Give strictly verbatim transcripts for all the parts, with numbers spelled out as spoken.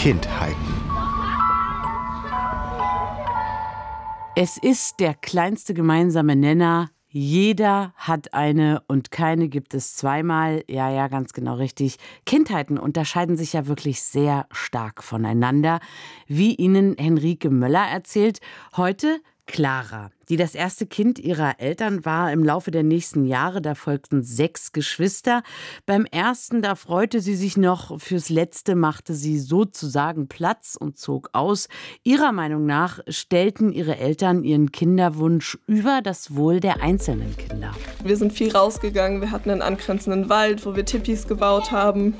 Kindheiten. Es ist der kleinste gemeinsame Nenner. Jeder hat eine und keine gibt es zweimal. Ja, ja, ganz genau richtig. Kindheiten unterscheiden sich ja wirklich sehr stark voneinander. Wie Ihnen Henrike Möller erzählt, heute Clara, die das erste Kind ihrer Eltern war im Laufe der nächsten Jahre. Da folgten sechs Geschwister. Beim ersten, da freute sie sich noch. Fürs letzte machte sie sozusagen Platz und zog aus. Ihrer Meinung nach stellten ihre Eltern ihren Kinderwunsch über das Wohl der einzelnen Kinder. Wir sind viel rausgegangen. Wir hatten einen angrenzenden Wald, wo wir Tipis gebaut haben.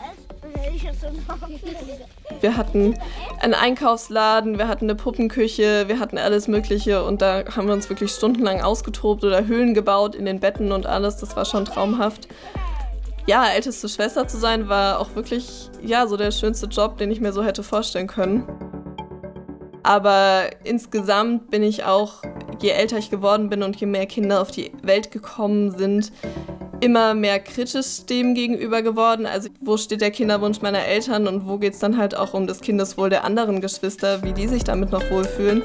Wir hatten einen Einkaufsladen, wir hatten eine Puppenküche, wir hatten alles Mögliche und da haben wir uns wirklich stundenlang ausgetobt oder Höhlen gebaut in den Betten und alles. Das war schon traumhaft. Ja, älteste Schwester zu sein war auch wirklich ja, so der schönste Job, den ich mir so hätte vorstellen können. Aber insgesamt bin ich auch, je älter ich geworden bin und je mehr Kinder auf die Welt gekommen sind, immer mehr kritisch dem gegenüber geworden. Also wo steht der Kinderwunsch meiner Eltern und wo geht es dann halt auch um das Kindeswohl der anderen Geschwister, wie die sich damit noch wohlfühlen.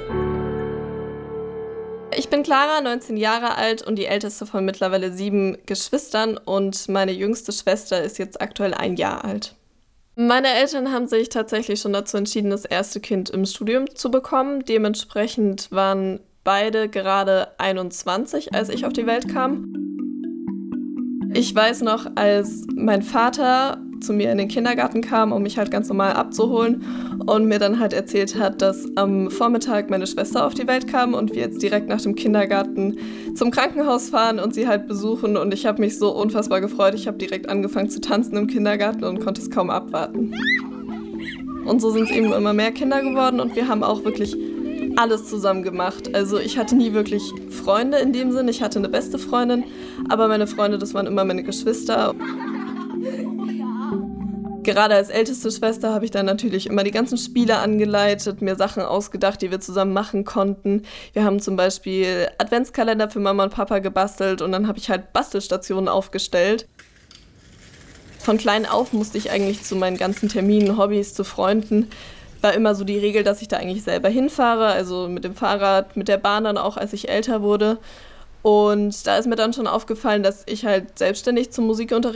Ich bin Clara, neunzehn Jahre alt und die älteste von mittlerweile sieben Geschwistern und meine jüngste Schwester ist jetzt aktuell ein Jahr alt. Meine Eltern haben sich tatsächlich schon dazu entschieden, das erste Kind im Studium zu bekommen. Dementsprechend waren beide gerade einundzwanzig, als ich auf die Welt kam. Ich weiß noch, als mein Vater zu mir in den Kindergarten kam, um mich halt ganz normal abzuholen und mir dann halt erzählt hat, dass am Vormittag meine Schwester auf die Welt kam und wir jetzt direkt nach dem Kindergarten zum Krankenhaus fahren und sie halt besuchen und ich habe mich so unfassbar gefreut. Ich habe direkt angefangen zu tanzen im Kindergarten und konnte es kaum abwarten. Und so sind es eben immer mehr Kinder geworden und wir haben auch wirklich alles zusammen gemacht. Also ich hatte nie wirklich Freunde in dem Sinn. Ich hatte eine beste Freundin, aber meine Freunde, das waren immer meine Geschwister. Gerade als älteste Schwester habe ich dann natürlich immer die ganzen Spiele angeleitet, mir Sachen ausgedacht, die wir zusammen machen konnten. Wir haben zum Beispiel Adventskalender für Mama und Papa gebastelt und dann habe ich halt Bastelstationen aufgestellt. Von klein auf musste ich eigentlich zu meinen ganzen Terminen, Hobbys, zu Freunden, war immer so die Regel, dass ich da eigentlich selber hinfahre, also mit dem Fahrrad, mit der Bahn dann auch, als ich älter wurde. Und da ist mir dann schon aufgefallen, dass ich halt selbstständig zum Musikunterricht